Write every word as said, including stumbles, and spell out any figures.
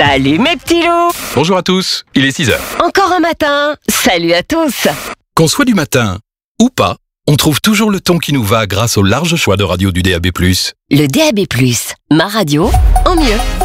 Salut mes petits loups! Bonjour à tous, il est six heures. Encore un matin, salut à tous! Qu'on soit du matin ou pas, on trouve toujours le ton qui nous va grâce au large choix de radio du D A B plus. Le D A B plus, ma radio en mieux.